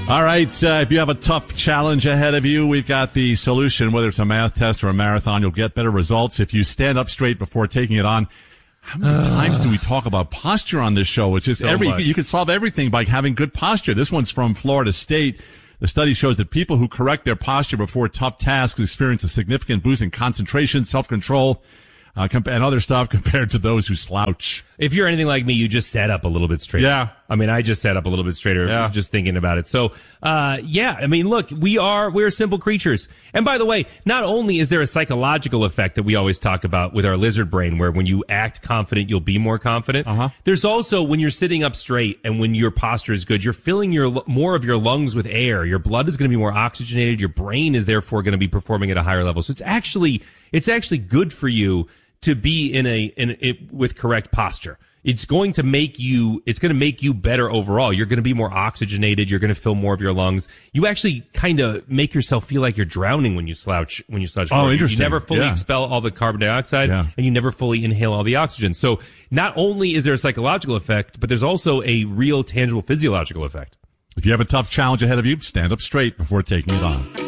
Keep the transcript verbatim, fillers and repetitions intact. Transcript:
All right, uh, if you have a tough challenge ahead of you, we've got the solution. Whether it's a math test or a marathon, you'll get better results if you stand up straight before taking it on. How many uh, times do we talk about posture on this show? It's just so every, much. You can solve everything by having good posture. This one's from Florida State. The study shows that people who correct their posture before tough tasks experience a significant boost in concentration, self-control, Uh, and other stuff compared to those who slouch. If you're anything like me, you just sat up a little bit straighter. Yeah. I mean, I just sat up a little bit straighter yeah. just thinking about it. So, uh, yeah, I mean, look, we are, we're simple creatures. And by the way, not only is there a psychological effect that we always talk about with our lizard brain, where when you act confident, you'll be more confident. Uh-huh. There's also when you're sitting up straight and when your posture is good, you're filling your, more of your lungs with air. Your blood is going to be more oxygenated. Your brain is therefore going to be performing at a higher level. So it's actually, it's actually good for you to be in a, in it with correct posture. It's going to make you, it's going to make you better overall. You're going to be more oxygenated. You're going to fill more of your lungs. You actually kind of make yourself feel like you're drowning when you slouch, when you slouch. Oh, forward. interesting. You never fully yeah. expel all the carbon dioxide yeah. and you never fully inhale all the oxygen. So not only is there a psychological effect, but there's also a real tangible physiological effect. If you have a tough challenge ahead of you, stand up straight before taking it on.